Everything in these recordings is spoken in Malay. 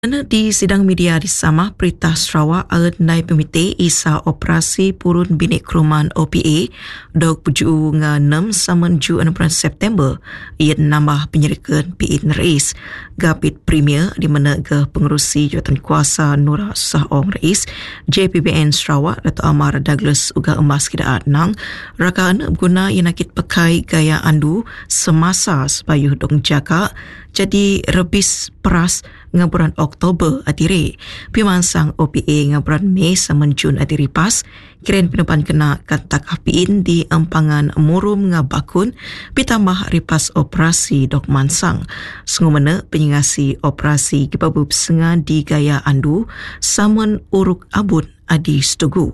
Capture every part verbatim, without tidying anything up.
Kerana di sidang media di Samah, Perintah Sarawak Arenai Pemiti Isa Operasi Purun Binik Kerumahan O P A dok puju nga enam saman ju enam bulan September ia nambah penyerikan P I N Rais Gapit Premier di mana ke pengerusi jawatan kuasa Nura Susah Ong Rais J P B N Sarawak Dato' Amar Douglas uga emas kida nang rakaan guna ia nakit pakai gaya andu semasa sebayuh dong jaga jadi rebis peras ngaburan Oktober adiri. Pimansang O P A ngaburan Mei saman Jun adiri pas. Kiren penupan kena katakah P I N di empangan murum ngabakun pitambah ripas operasi dok mansang. Sengumana penyengasi operasi kibabub senga di gaya andu saman uruk abun adi setugu.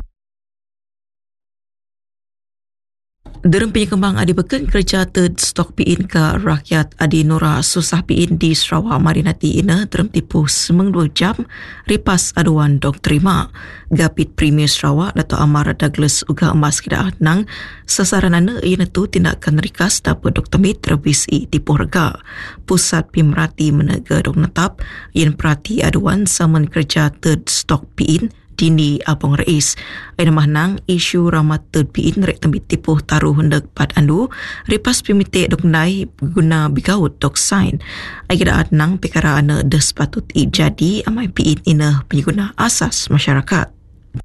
Derem penyekembang adi beken kerja third stok P I N ke rakyat adi Nura Susah P I N di Sarawak Marinati ina derem tipu semeng dua jam ripas aduan dok terima. Gapit Premier Sarawak Dato' Amar Douglas uga emas kida nang sasaran ana ina tu tindakan rikas dapat dok temit rebis i tipu harga. Pusat Pemerhati menega dok netap ien perhati aduan saman kerja third stok P I N dini Abang Rais. Aina mahnang isu ramat third P I N rek tembit tipuh taruh hendak pat andu ripas pimitik dok nai guna bigaut dok sign. Aida nang perkara ana des patut i jadi amai P I N ina pengguna asas masyarakat.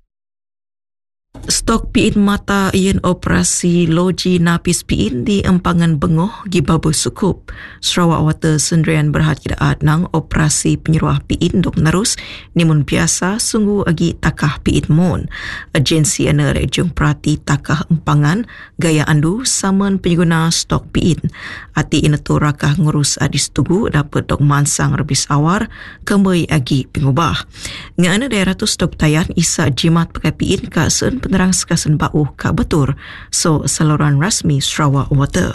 Stok P I N mata ien operasi loji napis P I N di empangan bengoh gibabu sukup. Sarawak Water Sendirian berhad kidaat nang operasi penyeruah P I N dok narus nimun biasa sungguh agi takah P I N mon. Agensi ana rejung perhati takah empangan gaya andu saman pengguna stok P I N. Ati ina tu rakah ngurus adis tugu dapat dok mansang rebis awar kembali agi pengubah. Nga ana daerah tu stok tayan isa jimat pakai P I N ka sen penerang sekasen bauh ka betur. So saluran rasmi Sarawak Water.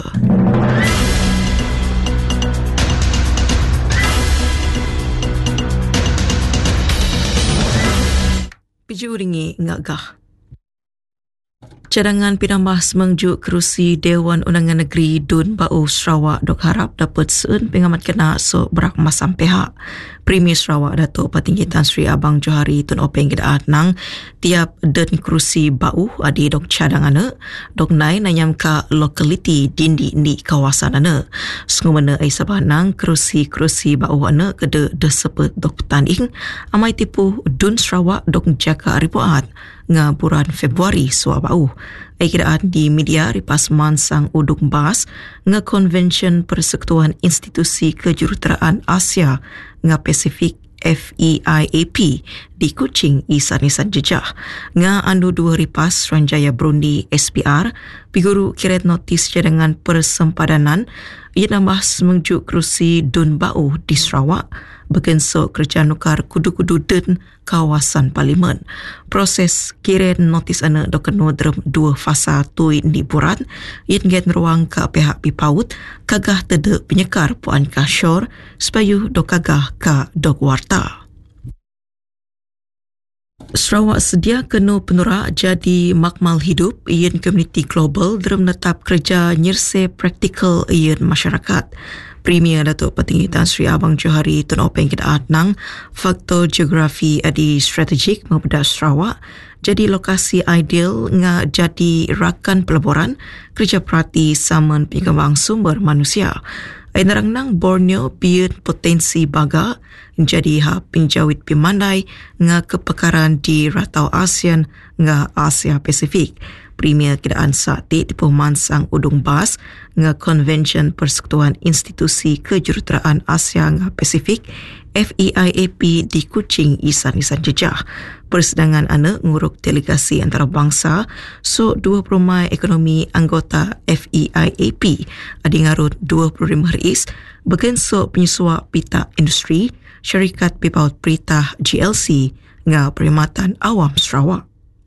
Piju ringi ngagah. Cadangan pinambah semengjuk kerusi Dewan Undangan Negeri Dun Bau Sarawak dok harap dapat seun pengamat kena so berak masam pihak. Premier Sarawak Dato' Patinggi Tan Sri Abang Johari Tun Openg kidaat nang tiap den kerusi bau adi dok cadangan ana dok nai nanyam ka lokaliti dindi di kawasan ana. Sengumana ai sabah nang kerusi-kerusi bau ana kede desepet dok tanding amai tipu Dun Sarawak dok jaka ribuat nga bulan Februari suah bau. Ai kiraan di media ripas mansang uduk bas nga Konvensyen Persekutuan Institusi Kejuruteraan Asia nga Pasifik F E I A P di Kuching isan-isan jejah. Nga andu dua ripas Ranjaya Burundi S P R piguru kiret notis cadangan persempadanan ia nambah semengjuk kerusi Dun Bau di Sarawak bergensok kerja nukar kudu-kudu den kawasan parlimen. Proses kiret notis ana dok kena dalam dua fasa tui di buran ia ngen ruang ke pihak pipaut kagah tede penyekar puan kasyur supaya dok kagah ka dok warta. Sarawak sedia kena penurak jadi makmal hidup ian komuniti global dalam netap kerja nyerse praktikal ian masyarakat. Premier Dato' Patinggi Tan Sri Abang Johari Tun Openg kidaat nang faktor geografi adi strategik membedah Sarawak jadi lokasi ideal nga jadi rakan pelaburan kerja perhati saman pengembang sumber manusia. Ainerang nang Borneo biar potensi baga jadi ha pinjawit pimandai nga kepekaran di ratau ASEAN nga Asia Pasifik. Premier kidaan sakti di pemansang udung bas nga Konvensyen Persekutuan Institusi Kejuruteraan Asia nga Pasifik F E I A P di Kuching isan-isan jejah. Persidangan ana nguruk delegasi antarabangsa so dua perumai ekonomi anggota F E I A P adi ngarut dua puluh lima rais bergensok penyusuak pita industri syarikat pipaut peritah G L C nga Perkhidmatan Awam Sarawak.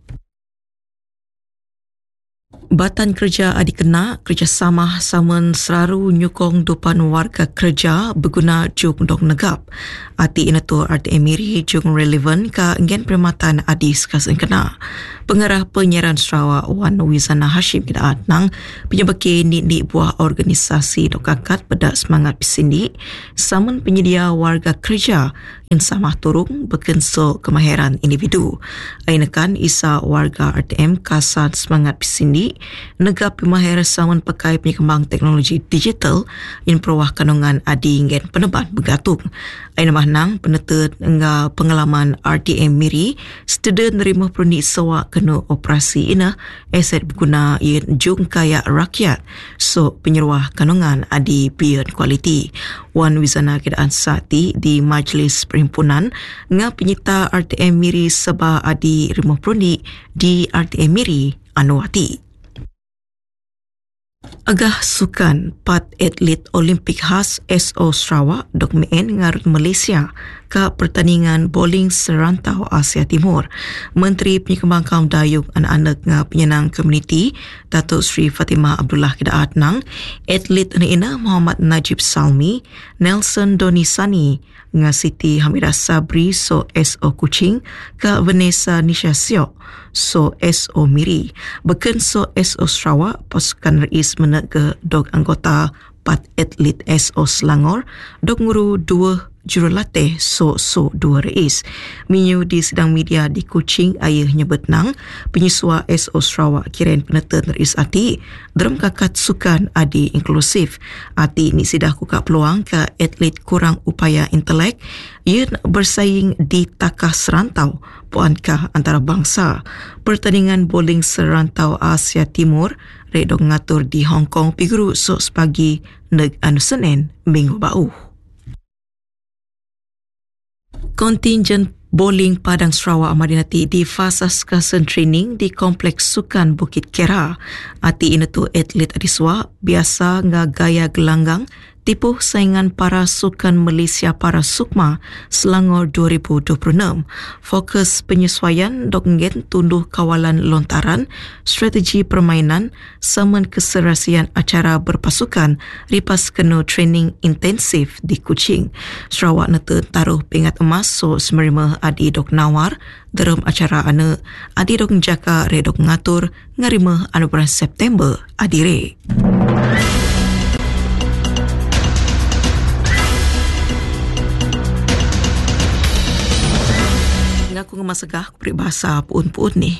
Batan Kerja Adik Kena kerjasama saman selaru nyukong dupan warga kerja berguna jung dok negap. Ati inatur Art Emiri jung relevan ka ngen perkhidmatan adis kasen kena. Pengarah penyiaran Sarawak Wan Wizana Hashim kidaat nang penyebaki ni buah organisasi dok akad pada semangat pisindi saman penyedia warga kerja insamah turung berkenso kemahiran individu. Ainakan isa warga R T M kasat semangat pisindi negap pemahiran sawan pakai penyekembang teknologi digital yang perwah kanungan adi ingin penebat bergatung. Aina mahnang penetet enga pengalaman R T M Miri setelah nerima perundi sewa kena operasi ina aset berguna yang jung kaya rakyat so penyeruah kanungan adi bian kualiti. Wan Wizana Keadaan Sakti di Majlis Perhimpunan nga penyita R T M Miri seba adi rimah perundi di R T M Miri Anuwati. Agah sukan pat atlet Olimpik khas S O Sarawak dok meen ngarut Malaysia ke pertandingan bowling serantau Asia Timur. Menteri Penyekembang Kaum Dayuk anak-anak nga penyenang komuniti Datuk Seri Fatimah Abdullah Kedaat nang atlet ina Muhammad Najib Salmi, Nelson Donisani nga Siti Hamidah Sabri so S O Kuching ke Vanessa Nisha Siok so S O Miri. Beken so S O Sarawak pasukan rais menek ke dog anggota pat atlet S O Selangor dog nguru dua jurulatih so so dua rais. Minyu di sidang media di Kuching ayah nyebut nang penyiswa S O Sarawak kirain penetet rais ati dalam kakat sukan adi inklusif. Ati ni sidah kuka peluang ke atlet kurang upaya intelek ia bersaing di takah serantau puankah antara bangsa. Pertandingan bowling serantau Asia Timur redok ngatur di Hong Kong piguru sok sepagi neg anu Senin minggu bau. Kontingen bowling Padang Sarawak Amadinati di fasas kasen training di Kompleks Sukan Bukit Kera. Ati ina tu atlet adiswa biasa nga gaya gelanggang tipuh saingan para sukan Malaysia para Sukma Selangor dua ribu dua puluh enam. Fokus penyesuaian dok ngen tunduh kawalan lontaran, strategi permainan, saman keserasian acara berpasukan ripas kena training intensif di Kuching. Sarawak nete taruh pingat emas so semerima adi dok nawar dalam acara ane adi dok jaka redok ngatur ngarima anu bulan September adire. Aku ngemasagah aku peribahasa puun-puun ni.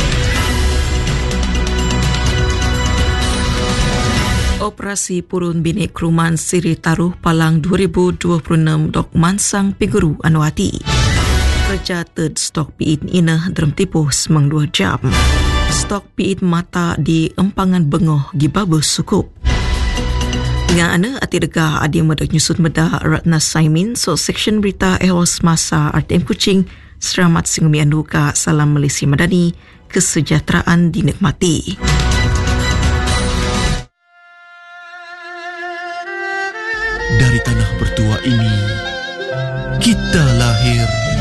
Operasi Purun Binik Keruman Siri Taruh Palang dua ribu dua puluh enam dok mansang piguru Anuwati. Kerja third stok piit ina dalam tipuh semang dua jam. Stok piit mata di empangan bengoh gibabu sukup. Dengan ana ati degah adi medak nyusut medah Ratna Saimin so seksyen berita ehwal semasa R T M Kuching. Selamat Singumi Anduka, salam Malaysia Madani, kesejahteraan dinikmati. Dari tanah bertua ini, kita lahir